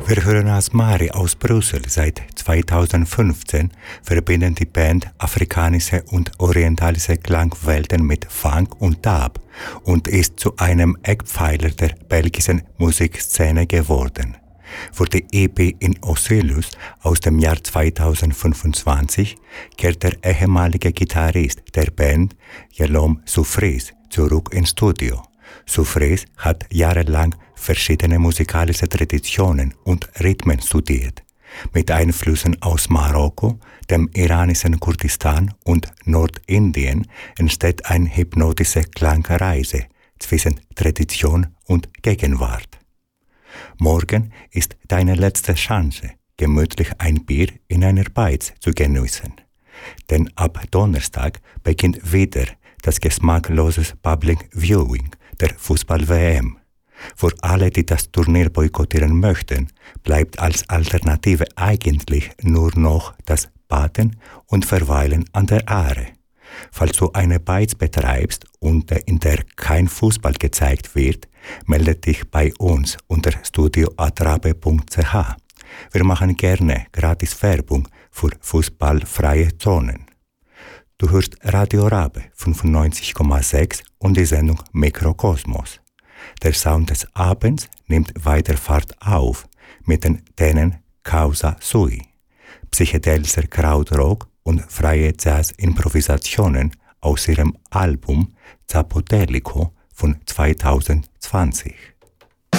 Wir hören Asmari aus Brüssel. Seit 2015 verbinden die Band afrikanische und orientalische Klangwelten mit Funk und Dub und ist zu einem Eckpfeiler der belgischen Musikszene geworden. Für die EP in Ocellus aus dem Jahr 2025 kehrt der ehemalige Gitarrist der Band, Guillaume Souffrés, zurück ins Studio. Souffrés hat jahrelang verschiedene musikalische Traditionen und Rhythmen studiert. Mit Einflüssen aus Marokko, dem iranischen Kurdistan und Nordindien entsteht eine hypnotische Klangreise zwischen Tradition und Gegenwart. Morgen ist deine letzte Chance, gemütlich ein Bier in einer Beiz zu genießen. Denn ab Donnerstag beginnt wieder das geschmacklose Public Viewing der Fußball-WM. Für alle, die das Turnier boykottieren möchten, bleibt als Alternative eigentlich nur noch das Baden und Verweilen an der Aare. Falls du eine Beiz betreibst und in der kein Fußball gezeigt wird, melde dich bei uns unter studioatrabe.ch. Wir machen gerne gratis Werbung für fußballfreie Zonen. Du hörst Radio Rabe 95,6 und die Sendung Mikrokosmos. Der Sound des Abends nimmt weiter Fahrt auf mit den Themen Causa Sui, psychedelischer Krautrock und freie Jazz-Improvisationen aus ihrem Album Zapotelico von 2020.